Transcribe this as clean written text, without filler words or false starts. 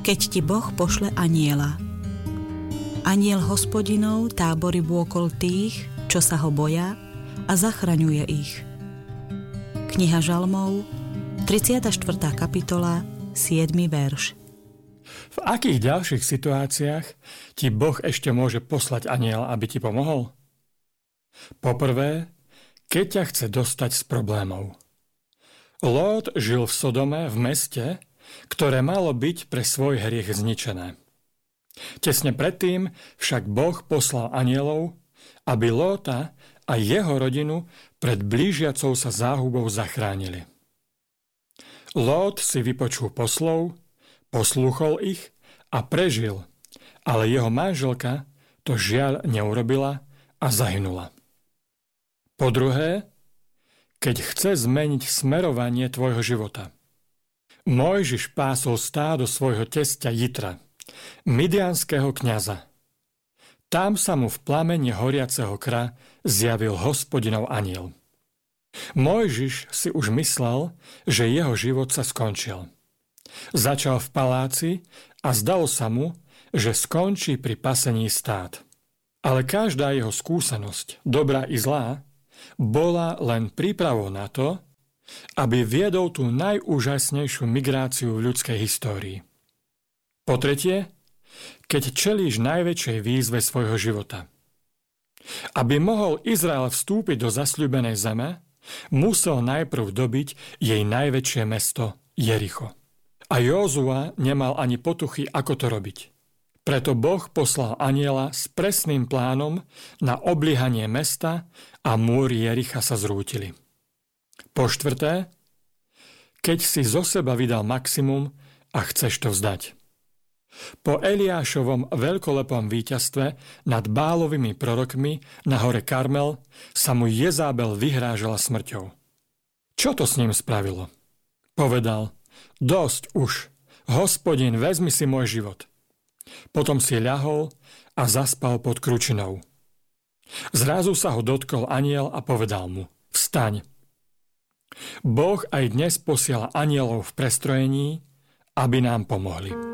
Keď ti Boh pošle anjela. Anjel Hospodinov tábory vôkol tých, čo sa ho boja, a zachraňuje ich. Kniha Žalmov, 34. kapitola, 7. verš. V akých ďalších situáciách ti Boh ešte môže poslať anjela, aby ti pomohol? Poprvé, keď ťa chce dostať z problémov. Lót žil v Sodome, v meste, ktoré malo byť pre svoj hriech zničené. Tesne predtým však Boh poslal anjelov, aby Lóta a jeho rodinu pred blížiacou sa záhubou zachránili. Lót si vypočul poslov, poslúchol ich a prežil, ale jeho manželka to žiaľ neurobila a zahynula. Po druhé, keď chce zmeniť smerovanie tvojho života. Mojžiš pásol stádo svojho tesťa Jitra, midianského kňaza. Tam sa mu v plamene horiaceho kra zjavil Hospodinov anjel. Mojžiš si už myslel, že jeho život sa skončil. Začal v paláci a zdalo sa mu, že skončí pri pasení stád. Ale každá jeho skúsenosť, dobrá i zlá, bola len prípravou na to, aby viedol tú najúžasnejšiu migráciu v ľudskej histórii. Po tretie, keď čelíš najväčšej výzve svojho života. Aby mohol Izrael vstúpiť do zasľúbenej zeme, musel najprv dobiť jej najväčšie mesto Jericho. A Józua nemal ani potuchy, ako to robiť. Preto Boh poslal anjela s presným plánom na obliehanie mesta a múry Jericha sa zrútili. Po štvrté, keď si zo seba vydal maximum a chceš to vzdať. Po Eliášovom veľkolepom víťazstve nad Bálovými prorokmi na hore Karmel sa mu Jezábel vyhrážala smrťou. Čo to s ním spravilo? Povedal: dosť už, Hospodin, vezmi si môj život. Potom si ľahol a zaspal pod kručinou. Zrazu sa ho dotkol anjel a povedal mu: vstaň. Boh aj dnes posiela anjelov v prestrojení, aby nám pomohli.